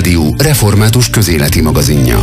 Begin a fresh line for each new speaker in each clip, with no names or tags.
Rádió református közéleti magazinja.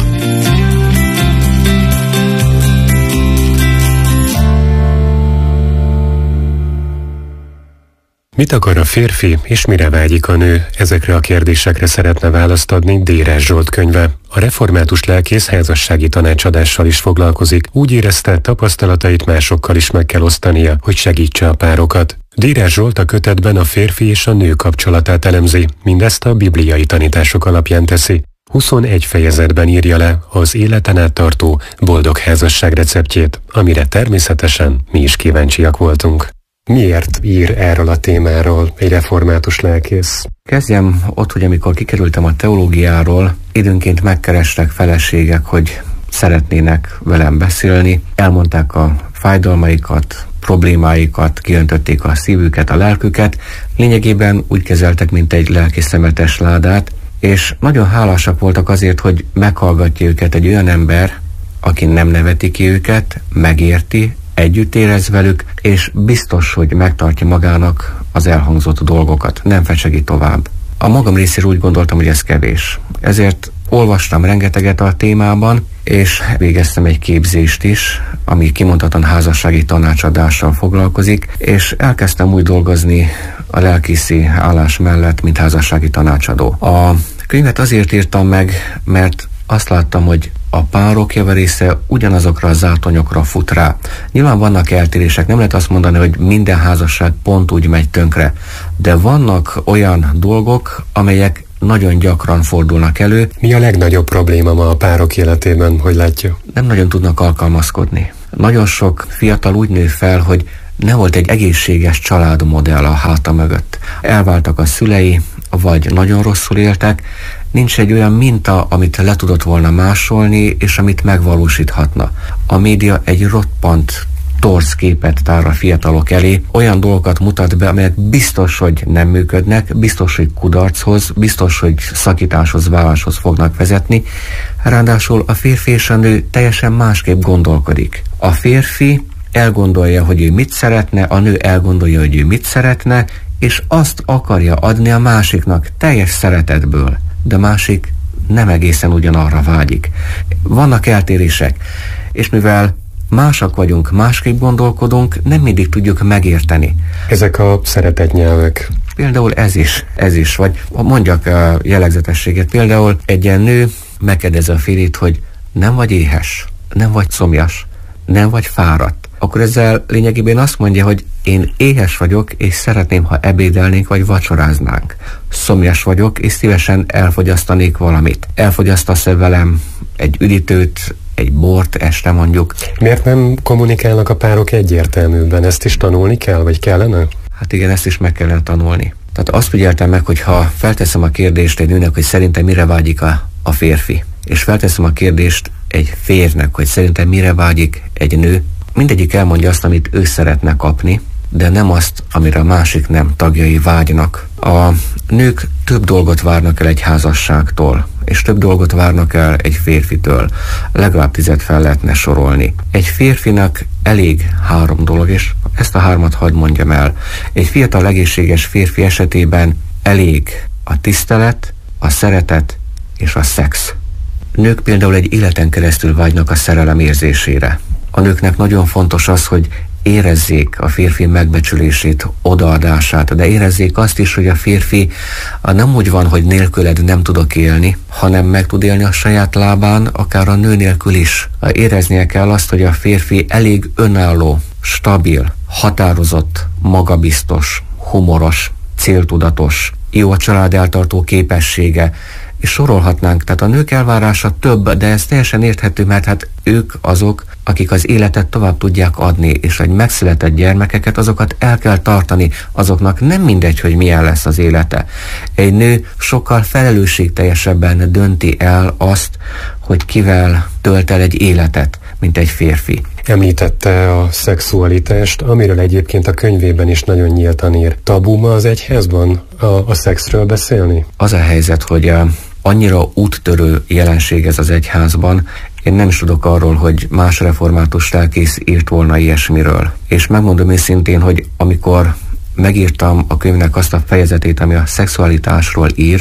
Mit akar a férfi, és mire vágyik a nő? Ezekre a kérdésekre szeretne választ adni Déress Zsolt könyve. A református lelkész házassági tanácsadással is foglalkozik. Úgy érezte, tapasztalatait másokkal is meg kell osztania, hogy segítse a párokat. Déress Zsolt a kötetben a férfi és a nő kapcsolatát elemzi, mindezt a bibliai tanítások alapján teszi. 21 fejezetben írja le az életen át tartó boldog házasság receptjét, amire természetesen mi is kíváncsiak voltunk. Miért ír erről a témáról egy református lelkész?
Kezdjem ott, hogy amikor kikerültem a teológiáról, időnként megkerestek feleségek, hogy szeretnének velem beszélni, elmondták a fájdalmaikat, problémáikat, kiöntötték a szívüket, a lelküket, lényegében úgy kezeltek, mint egy lelki szemetes ládát, és nagyon hálásak voltak azért, hogy meghallgatja őket egy olyan ember, aki nem neveti ki őket, megérti, együtt érez velük, és biztos, hogy megtartja magának az elhangzott dolgokat, nem fecsegi tovább. A magam részéről úgy gondoltam, hogy ez kevés. Ezért olvastam rengeteget a témában, és végeztem egy képzést is, ami kimondottan házassági tanácsadással foglalkozik, és elkezdtem úgy dolgozni a lelkészi állás mellett, mint házassági tanácsadó. A könyvet azért írtam meg, mert azt láttam, hogy a párok javarésze ugyanazokra a zátonyokra fut rá. Nyilván vannak eltérések, nem lehet azt mondani, hogy minden házasság pont úgy megy tönkre, de vannak olyan dolgok, amelyek nagyon gyakran fordulnak elő.
Mi a legnagyobb probléma ma a párok életében, hogy látja?
Nem nagyon tudnak alkalmazkodni. Nagyon sok fiatal úgy nő fel, hogy nem volt egy egészséges családmodell a háta mögött. Elváltak a szülei, vagy nagyon rosszul éltek, nincs egy olyan minta, amit le tudott volna másolni, és amit megvalósíthatna. A média egy roppant torz képet tár a fiatalok elé, olyan dolgokat mutat be, amelyek biztos, hogy nem működnek, biztos, hogy kudarchoz, biztos, hogy szakításhoz, váláshoz fognak vezetni. Ráadásul a férfi és a nő teljesen másképp gondolkodik. A férfi elgondolja, hogy ő mit szeretne, a nő elgondolja, hogy ő mit szeretne, és azt akarja adni a másiknak teljes szeretetből, de másik nem egészen ugyanarra vágyik. Vannak eltérések, és mivel másak vagyunk, másképp gondolkodunk, nem mindig tudjuk megérteni.
Ezek a szeretetnyelvek.
Például ez is, vagy mondjak a jellegzetességet. Például egy ilyen nő megkérdezi a férjét, hogy nem vagy éhes, nem vagy szomjas, nem vagy fáradt. Akkor ezzel lényegében azt mondja, hogy én éhes vagyok, és szeretném, ha ebédelnénk, vagy vacsoráznánk. Szomjas vagyok, és szívesen elfogyasztanék valamit. Elfogyasztasz-e velem egy üdítőt, egy bort este mondjuk?
Miért nem kommunikálnak a párok egyértelműbben? Ezt is tanulni kell, vagy kellene?
Hát igen, ezt is meg kellene tanulni. Tehát azt figyeltem meg, hogy ha felteszem a kérdést egy nőnek, hogy szerintem mire vágyik a férfi, és felteszem a kérdést egy férjnek, hogy szerintem mire vágyik egy nő, mindegyik elmondja azt, amit ő szeretne kapni, de nem azt, amire a másik nem tagjai vágynak. A nők több dolgot várnak el egy házasságtól, és több dolgot várnak el egy férfitől. Legalább 10 fel lehetne sorolni. Egy férfinak elég 3 dolog, és ezt a 3-at hadd mondjam el. Egy fiatal, egészséges férfi esetében elég a tisztelet, a szeretet és a szex. Nők például egy életen keresztül vágynak a szerelem érzésére. A nőknek nagyon fontos az, hogy érezzék a férfi megbecsülését, odaadását, de érezzék azt is, hogy a férfi nem úgy van, hogy nélküled nem tudok élni, hanem meg tud élni a saját lábán, akár a nő nélkül is. Éreznie kell azt, hogy a férfi elég önálló, stabil, határozott, magabiztos, humoros, céltudatos, jó a család eltartó képessége, és sorolhatnánk. Tehát a nők elvárása több, de ez teljesen érthető, mert hát ők azok, akik az életet tovább tudják adni, és egy megszületett gyermekeket, azokat el kell tartani, azoknak nem mindegy, hogy milyen lesz az élete. Egy nő sokkal felelősségteljesebben dönti el azt, hogy kivel tölt el egy életet, mint egy férfi.
Említette a szexualitást, amiről egyébként a könyvében is nagyon nyíltan ír. Tabu ma az egyházban a szexről beszélni?
Az a helyzet, hogy annyira úttörő jelenség ez az egyházban, én nem is tudok arról, hogy más református lelkész írt volna ilyesmiről. És megmondom őszintén, hogy amikor megírtam a könyvnek azt a fejezetét, ami a szexualitásról ír,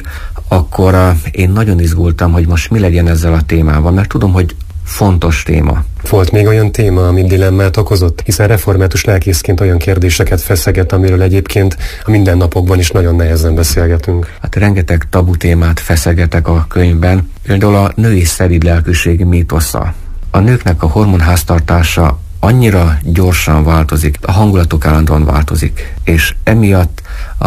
akkor én nagyon izgultam, hogy most mi legyen ezzel a témával, mert tudom, hogy fontos téma.
Volt még olyan téma, ami dilemmát okozott? Hiszen református lelkészként olyan kérdéseket feszeget, amiről egyébként a mindennapokban is nagyon nehezen beszélgetünk.
Hát rengeteg tabu témát feszegetek a könyvben. Például a női szelíd lelkűség mítosza. A nőknek a hormonháztartása annyira gyorsan változik, a hangulatok állandóan változik, és emiatt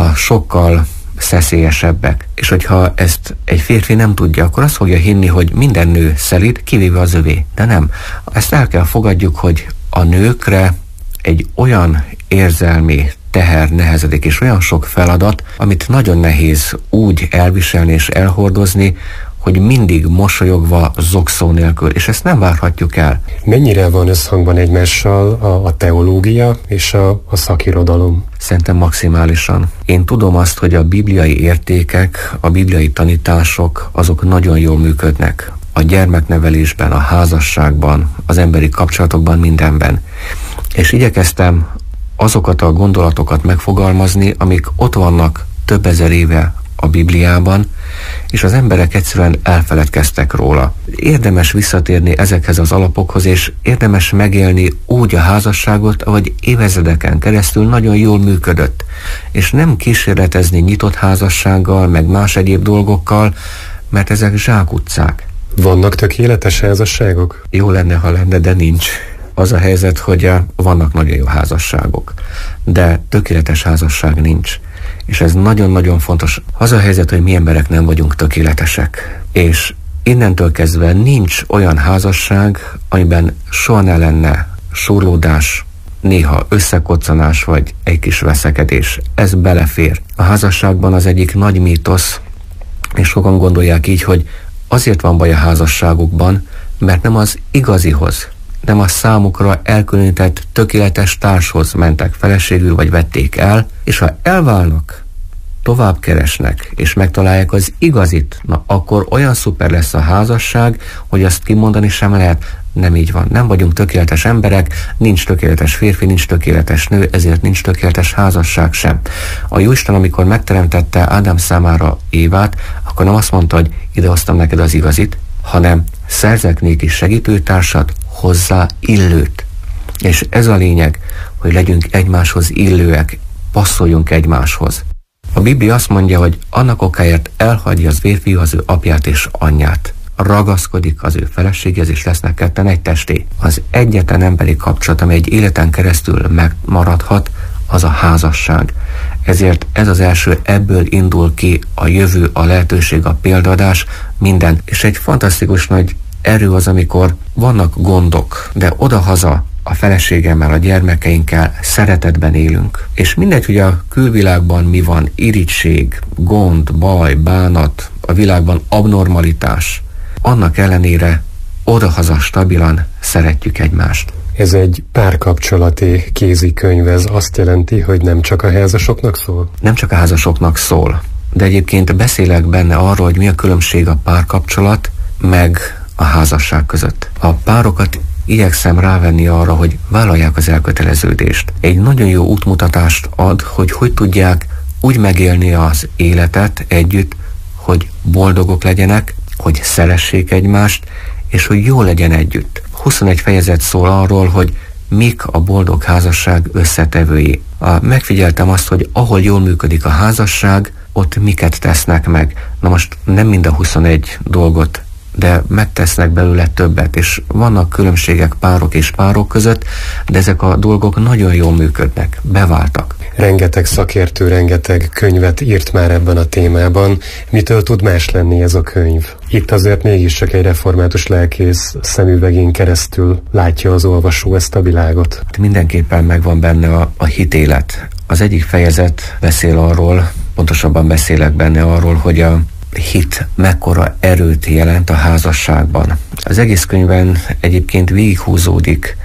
sokkal szeszélyesebbek. És hogyha ezt egy férfi nem tudja, akkor azt fogja hinni, hogy minden nő szelíd, kivéve az övé. De nem. Ezt el kell fogadjuk, hogy a nőkre egy olyan érzelmi teher nehezedik, és olyan sok feladat, amit nagyon nehéz úgy elviselni és elhordozni, hogy mindig mosolyogva, zokszó nélkül, és ezt nem várhatjuk el.
Mennyire van összhangban egymással a teológia és a szakirodalom?
Szerintem maximálisan. Én tudom azt, hogy a bibliai értékek, a bibliai tanítások, azok nagyon jól működnek. A gyermeknevelésben, a házasságban, az emberi kapcsolatokban, mindenben. És igyekeztem azokat a gondolatokat megfogalmazni, amik ott vannak több ezer éve a Bibliában, és az emberek egyszerűen elfeledkeztek róla. Érdemes visszatérni ezekhez az alapokhoz, és érdemes megélni úgy a házasságot, ahogy évezredeken keresztül nagyon jól működött. És nem kísérletezni nyitott házassággal, meg más egyéb dolgokkal, mert ezek zsákutcák.
Vannak tökéletes házasságok?
Jó lenne, ha lenne, de nincs. Az a helyzet, hogy vannak nagyon jó házasságok, de tökéletes házasság nincs. És ez nagyon-nagyon fontos. Az a helyzet, hogy mi emberek nem vagyunk tökéletesek. És innentől kezdve nincs olyan házasság, amiben soha ne lenne surlódás, néha összekoccanás vagy egy kis veszekedés. Ez belefér. A házasságban az egyik nagy mítosz, és sokan gondolják így, hogy azért van baj a házasságukban, mert nem az igazihoz, nem a számukra elkülönített tökéletes társhoz mentek feleségül, vagy vették el, és ha elválnak, tovább keresnek, és megtalálják az igazit, na akkor olyan szuper lesz a házasság, hogy azt kimondani sem lehet. Nem így van. Nem vagyunk tökéletes emberek, nincs tökéletes férfi, nincs tökéletes nő, ezért nincs tökéletes házasság sem. A Jóisten, amikor megteremtette Ádám számára Évát, akkor nem azt mondta, hogy idehoztam neked az igazit, hanem szerzek néki segítőtársat, hozzá illőt. És ez a lényeg, hogy legyünk egymáshoz illőek, passzoljunk egymáshoz. A Biblia azt mondja, hogy annak okáért elhagyja az férfi az ő apját és anyját. Ragaszkodik az ő feleséghez, és lesznek ketten egy testé. Az egyetlen emberi kapcsolat, ami egy életen keresztül megmaradhat, az a házasság. Ezért ez az első, ebből indul ki a jövő, a lehetőség, a példadás, minden. És egy fantasztikus nagy erő az, amikor vannak gondok, de odahaza a feleségemmel, a gyermekeinkkel szeretetben élünk. És mindegy, hogy a külvilágban mi van, irigység, gond, baj, bánat, a világban abnormalitás, annak ellenére odahaza stabilan szeretjük egymást.
Ez egy párkapcsolati kézikönyv, ez azt jelenti, hogy nem csak a házasoknak szól?
Nem csak a házasoknak szól, de egyébként beszélek benne arról, hogy mi a különbség a párkapcsolat meg a házasság között. A párokat igyekszem rávenni arra, hogy vállalják az elköteleződést. Egy nagyon jó útmutatást ad, hogy tudják úgy megélni az életet együtt, hogy boldogok legyenek, hogy szeressék egymást, és hogy jó legyen együtt. 21 fejezet szól arról, hogy mik a boldog házasság összetevői. Megfigyeltem azt, hogy ahol jól működik a házasság, ott miket tesznek meg. Na most nem mind a 21 dolgot, de megtesznek belőle többet, és vannak különbségek párok és párok között, de ezek a dolgok nagyon jól működnek, beváltak.
Rengeteg szakértő, rengeteg könyvet írt már ebben a témában. Mitől tud más lenni ez a könyv? Itt azért mégiscsak egy református lelkész szemüvegén keresztül látja az olvasó ezt a világot.
Mindenképpen megvan benne a hitélet. Az egyik fejezet beszél arról, pontosabban beszélek benne arról, hogy a hit mekkora erőt jelent a házasságban. Az egész könyvben egyébként végighúzódik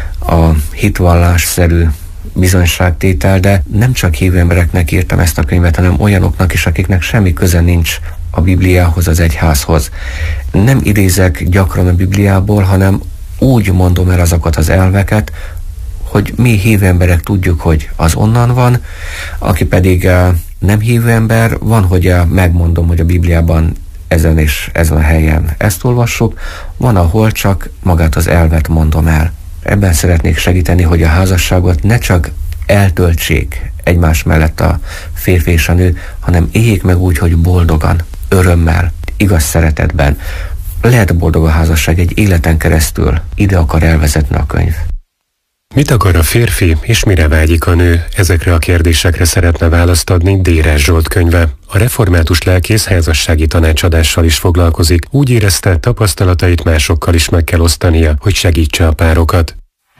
a hitvallásszerű bizonyságtétel, de nem csak hívő embereknek írtam ezt a könyvet, hanem olyanoknak is, akiknek semmi köze nincs a Bibliához, az egyházhoz. Nem idézek gyakran a Bibliából, hanem úgy mondom el azokat az elveket, hogy mi hívő emberek tudjuk, hogy az onnan van, aki pedig nem hívő ember, van, hogy megmondom, hogy a Bibliában ezen és ezen a helyen ezt olvassuk, van, ahol csak magát az elvet mondom el. Ebben szeretnék segíteni, hogy a házasságot ne csak eltöltsék egymás mellett a férfi és a nő, hanem éljék meg úgy, hogy boldogan, örömmel, igaz szeretetben. Lehet boldog a házasság egy életen keresztül, ide akar elvezetni a könyv.
Mit akar a férfi, és mire vágyik a nő? Ezekre a kérdésekre szeretne választ adni Déress Zsolt könyve. A református lelkész házassági tanácsadással is foglalkozik. Úgy érezte, tapasztalatait másokkal is meg kell osztania, hogy segítse a párokat.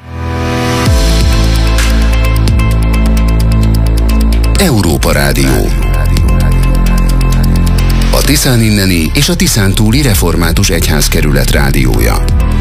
Európa Rádió. A Tiszán inneni és a Tiszántúli Református Egyházkerület rádiója.